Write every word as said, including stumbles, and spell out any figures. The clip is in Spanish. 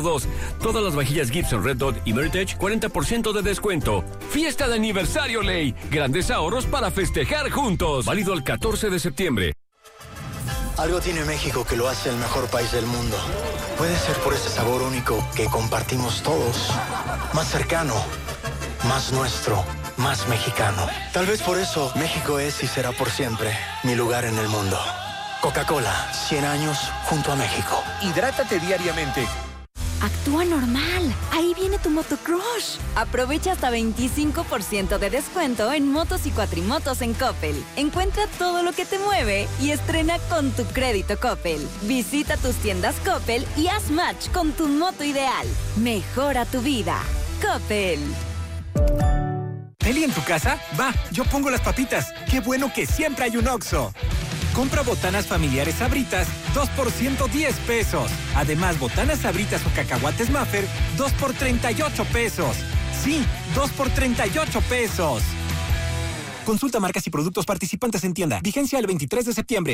Dos. Todas las vajillas Gibson Red Dot y Meritage, cuarenta por ciento de descuento. Fiesta de aniversario Ley. Grandes ahorros para festejar juntos. Válido el catorce de septiembre. Algo tiene México que lo hace el mejor país del mundo. Puede ser por ese sabor único que compartimos todos. Más cercano, más nuestro, más mexicano. Tal vez por eso México es y será por siempre mi lugar en el mundo. Coca-Cola, cien años junto a México. Hidrátate diariamente. Actúa normal. Ahí viene tu motocrush. Aprovecha hasta veinticinco por ciento de descuento en motos y cuatrimotos en Coppel. Encuentra todo lo que te mueve y estrena con tu crédito Coppel. Visita tus tiendas Coppel y haz match con tu moto ideal. Mejora tu vida. Coppel. ¿Tele en tu casa? Va, yo pongo las papitas. Qué bueno que siempre hay un Oxxo. Compra botanas familiares Sabritas, dos por ciento diez pesos. Además, botanas Sabritas o cacahuates Maffer, dos por treinta y ocho pesos. Sí, dos por treinta y ocho pesos. Consulta marcas y productos participantes en tienda. Vigencia el veintitrés de septiembre.